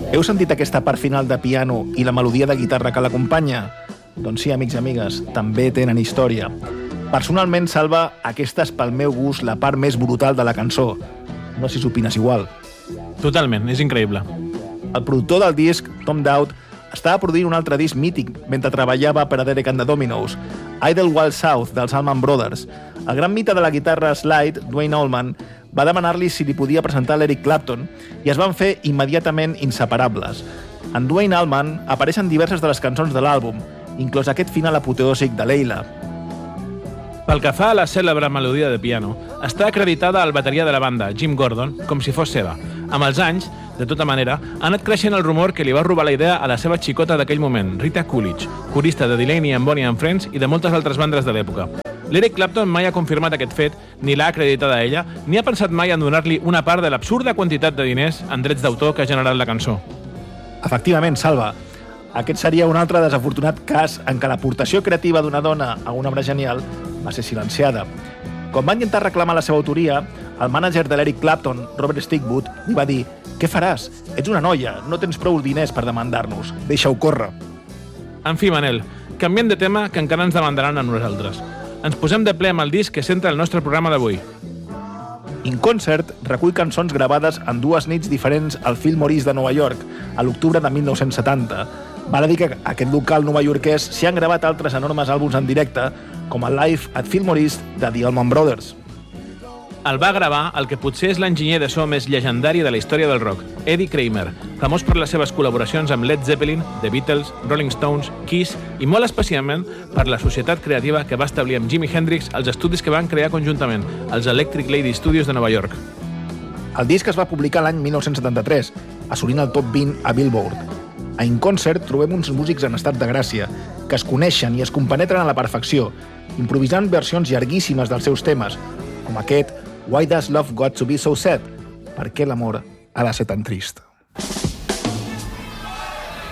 Heu sentit aquesta part final de piano i la melodia de guitarra que l'acompanya? Doncs sí, amics i amigues, també tenen història. Personalment, Salva, aquesta és pel meu gust la part més brutal de la cançó. No sé si opines igual. Totalment, és increïble. El productor del disc, Tom Dowd, estava produint un altre disc mític mentre treballava per a Derek and the Dominos, Idlewild South, dels Allman Brothers. El gran mite de la guitarra slide, Duane Allman, va demanar-li si li podia presentar l'Eric Clapton i es van fer immediatament inseparables. En Duane Allman apareixen diverses de les cançons de l'àlbum, inclòs aquest final apoteòsic de Leila. Pel que fa a la cèlebre melodia de piano, està acreditada al bateria de la banda, Jim Gordon, com si fos seva. Amb els anys, de tota manera, ha anat creixent el rumor que li va robar la idea a la seva xicota d'aquell moment, Rita Coolidge, corista de Delaney and Bonnie and Friends i de moltes altres bandes de l'època. L'Eric Clapton mai ha confirmat aquest fet, ni l'ha acreditada a ella, ni ha pensat mai en donar-li una part de l'absurda quantitat de diners en drets d'autor que ha generat la cançó. Efectivament, Salva, aquest seria un altre desafortunat cas en què l'aportació creativa d'una dona a una obra genial va ser silenciada. Quan va intentar reclamar la seva autoria, el mànager de l'Eric Clapton, Robert Stigwood, li va dir: «Què faràs? Ets una noia, no tens prou diners per demandar-nos. Deixa-ho córrer». En fi, Manel, canviem de tema que encara ens demandaran a nosaltres. Ens posem de ple amb el disc que centra el nostre programa d'avui. In Concert recull cançons gravades en 2 nits diferents al Fillmore East de Nova York, a l'octubre de 1970. Val a dir que a aquest local novaiorquès s'hi han gravat altres enormes àlbums en directe, com el Live at Fillmore East de The Allman Brothers. El va gravar el que potser és l'enginyer de so més llegendari de la història del rock, Eddie Kramer, famós per les seves col·laboracions amb Led Zeppelin, The Beatles, Rolling Stones, Kiss i molt especialment per la societat creativa que va establir amb Jimi Hendrix als estudis que van crear conjuntament, els Electric Lady Studios de Nova York. El disc es va publicar l'any 1973, assolint el top 20 a Billboard. A In Concert trobem uns músics en estat de gràcia, que es coneixen i es compenetren a la perfecció, improvisant versions llarguíssimes dels seus temes, com aquest Why Does Love Got to Be So Sad? Per què l'amor ha de ser tan trist?